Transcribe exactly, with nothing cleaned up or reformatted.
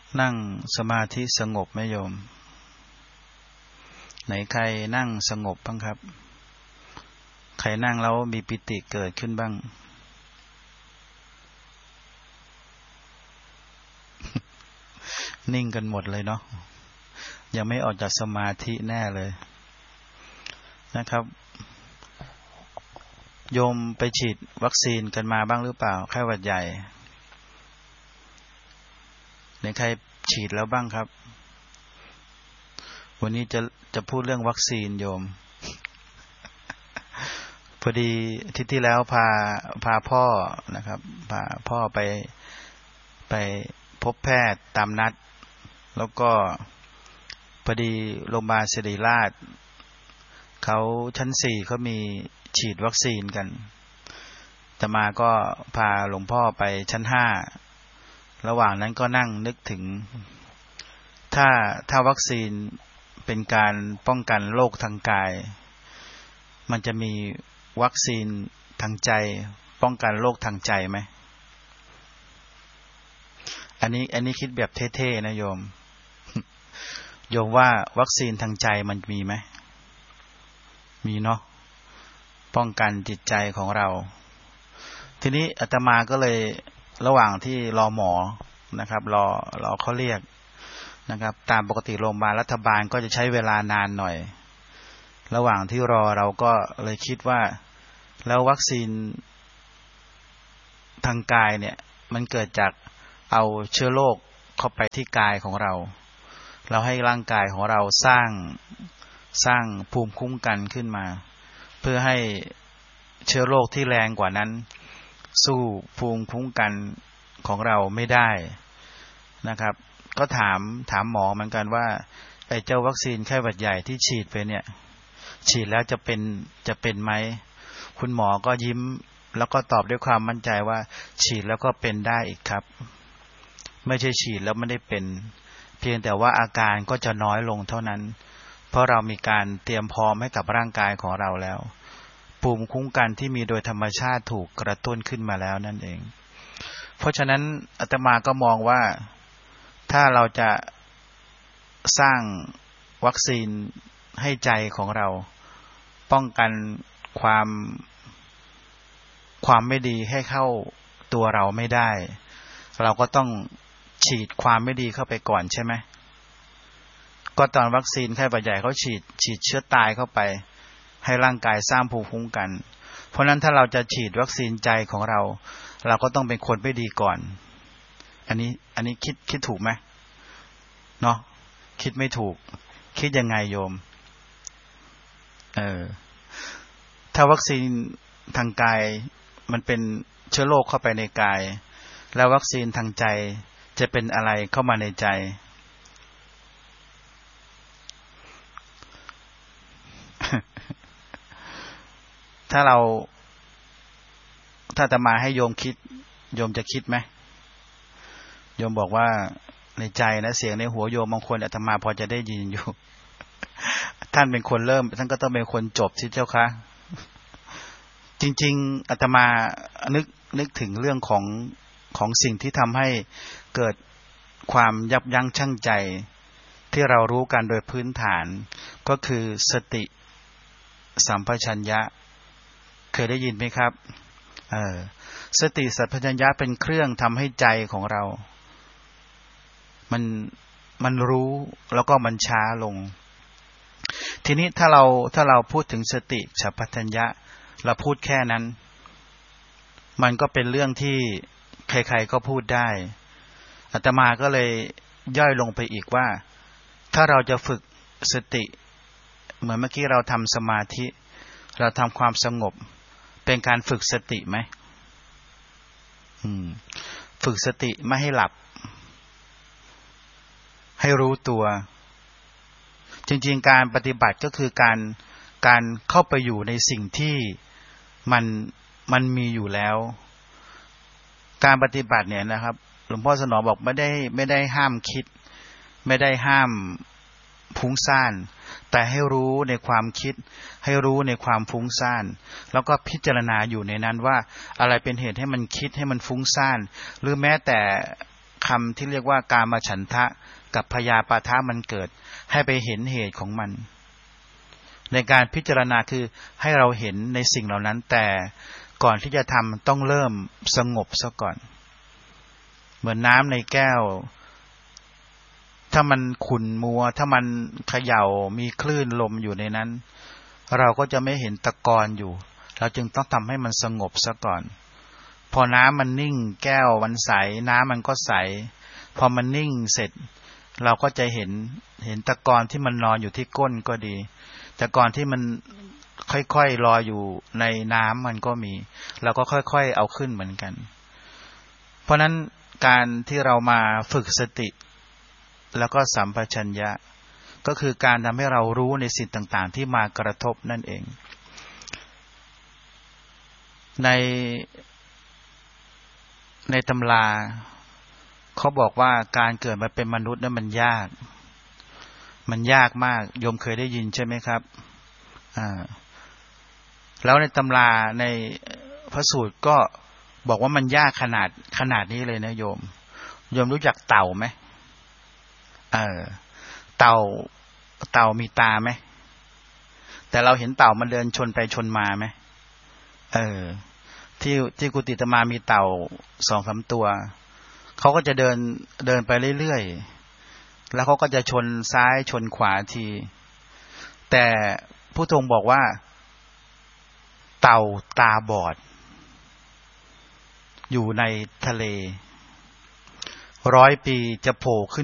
นั่งสมาธิสงบไหมโยมไหนใครนั่งสงบบ้างครับใครนั่งแล้วมีปิติเกิดขึ้นบ้าง นิ่งกันหมดเลยเนาะยังไม่ออกจากสมาธิแน่เลยนะครับโยมไปฉีดวัคซีนกันมาบ้างหรือเปล่าไข้หวัดใหญ่ไหนใครฉีดแล้วบ้างครับวันนี้จะจะพูดเรื่องวัคซีนโยม พอดีอาทิตย์ที่แล้วพาพาพ่อนะครับพาพ่อไปไปพบแพทย์ตามนัดแล้วก็พอดีโรงพยาบาลศิริราชเขาชั้นสี่เขามีฉีดวัคซีนกันแต่มาก็พาหลวงพ่อไปชั้นห้าระหว่างนั้นก็นั่งนึกถึงถ้าถ้าวัคซีนเป็นการป้องกันโรคทางกายมันจะมีวัคซีนทางใจป้องกันโรคทางใจไหมอันนี้อันนี้คิดแบบเท่ๆนะโยม โยมว่าวัคซีนทางใจมันมีไหมมีเนาะป้องกันจิตใจของเราทีนี้อาตมาก็เลยระหว่างที่รอหมอนะครับรอรอเขาเรียกนะครับตามปกติโรงพยาบาลรัฐบาลก็จะใช้เวลานานหน่อยระหว่างที่รอเราก็เลยคิดว่าแล้ววัคซีนทางกายเนี่ยมันเกิดจากเอาเชื้อโรคเข้าไปที่กายของเราเราให้ร่างกายของเราสร้างสร้างภูมิคุ้มกันขึ้นมาเพื่อให้เชื้อโรคที่แรงกว่านั้นสู้ภูมิคุ้มกันของเราไม่ได้นะครับก็ถามถามหมอเหมือนกันว่าไอ้เจ้าวัคซีนไข้หวัดใหญ่ที่ฉีดไปเนี่ยฉีดแล้วจะเป็นจะเป็นไหมคุณหมอก็ยิ้มแล้วก็ตอบด้วยความมั่นใจว่าฉีดแล้วก็เป็นได้อีกครับไม่ใช่ฉีดแล้วไม่ได้เป็นเพียงแต่ว่าอาการก็จะน้อยลงเท่านั้นเพราะเรามีการเตรียมพร้อมให้กับร่างกายของเราแล้วภูมิคุ้มกันที่มีโดยธรรมชาติถูกกระตุ้นขึ้นมาแล้วนั่นเองเพราะฉะนั้นอาตมาก็มองว่าถ้าเราจะสร้างวัคซีนให้ใจของเราป้องกันความความไม่ดีให้เข้าตัวเราไม่ได้เราก็ต้องฉีดความไม่ดีเข้าไปก่อนใช่ไหมก็ตอนวัคซีนไข้หวัดใหญ่เขาฉีดฉีดเชื้อตายเข้าไปให้ร่างกายสร้างภูมิคุ้มกันเพราะนั้นถ้าเราจะฉีดวัคซีนใจของเราเราก็ต้องเป็นคนไม่ดีก่อนอันนี้อันนี้คิดคิดถูกไหมเนาะคิดไม่ถูกคิดยังไงโยมเออถ้าวัคซีนทางกายมันเป็นเชื้อโรคเข้าไปในกายแล้ววัคซีนทางใจจะเป็นอะไรเข้ามาในใจถ้าเราถ้าจะมาให้โยมคิดโยมจะคิดไหมโยมบอกว่าในใจนะเสียงในหัวโยมบางคนอาตมาพอจะได้ยินอยู่ ท่านเป็นคนเริ่มท่านก็ต้องเป็นคนจบสิเจ้าคะจริงๆอาตมานึกนึกถึงเรื่องของของสิ่งที่ทำให้เกิดความยับยั้งชั่งใจที่เรารู้กันโดยพื้นฐานก็คือสติสัมปชัญญะเคยได้ยินไหมครับเออสติสัมปชัญญะเป็นเครื่องทำให้ใจของเรามันมันรู้แล้วก็มันช้าลงทีนี้ถ้าเราถ้าเราพูดถึงสติสัมปชัญญะเราพูดแค่นั้นมันก็เป็นเรื่องที่ใครๆก็พูดได้อาตมาก็เลยย่อยลงไปอีกว่าถ้าเราจะฝึกสติเหมือนเมื่อกี้เราทำสมาธิเราทำความสงบเป็นการฝึกสติไหมอืมฝึกสติไม่ให้หลับให้รู้ตัวจริงๆการปฏิบัติก็คือการการเข้าไปอยู่ในสิ่งที่มันมันมีอยู่แล้วการปฏิบัติเนี่ยนะครับหลวงพ่อสนองบอกไม่ได้ไม่ได้ห้ามคิดไม่ได้ห้ามฟุ้งซ่านแต่ให้รู้ในความคิดให้รู้ในความฟุ้งซ่านแล้วก็พิจารณาอยู่ในนั้นว่าอะไรเป็นเหตุให้มันคิดให้มันฟุ้งซ่านหรือแม้แต่คำที่เรียกว่ากามฉันทะกับพยาปาทะมันเกิดให้ไปเห็นเหตุของมันในการพิจารณาคือให้เราเห็นในสิ่งเหล่านั้นแต่ก่อนที่จะทำต้องเริ่มสงบซะก่อนเหมือนน้ำในแก้วถ้ามันขุ่นมัวถ้ามันเขย่ามีคลื่นลมอยู่ในนั้นเราก็จะไม่เห็นตะกอนอยู่เราจึงต้องทำให้มันสงบซะก่อนพอน้ำมันนิ่งแก้วมันใสน้ำมันก็ใสพอมันนิ่งเสร็จเราก็จะเห็นเห็นตะกอนที่มันนอนอยู่ที่ก้นก็ดีตะกอนที่มันค่อยๆลอยอยู่ในน้ำมันก็มีเราก็ค่อยๆเอาขึ้นเหมือนกันเพราะนั้นการที่เรามาฝึกสติแล้วก็สัมปชัญญะก็คือการทำให้เรารู้ในสิ่งต่างๆที่มากระทบนั่นเองในในตำราเขาบอกว่าการเกิดมาเป็นมนุษย์นั้นมันยากมันยากมากโยมเคยได้ยินใช่ไหมครับอ่าแล้วในตำราในพระสูตรก็บอกว่ามันยากขนาดขนาดนี้เลยนะโยมโยมรู้จักเต่าไหมเออเต่าเต่ามีตาไหมแต่เราเห็นเต่ามันเดินชนไปชนมาไหมเออที่ที่กุฏิอาตมามีเต่าสองสามตัวเขาก็จะเดินเดินไปเรื่อยๆแล้วเขาก็จะชนซ้ายชนขวาทีแต่ผู้ทรงบอกว่าเต่าตาบอดอยู่ในทะเลร้อยปีจะโผล่ขึ้น